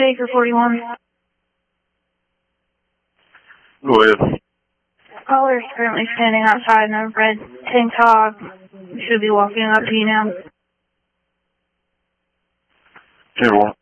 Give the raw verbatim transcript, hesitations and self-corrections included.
Baker forty-one. Go ahead. Caller is currently standing outside in a red tank top. Should be walking up to you now. ten one.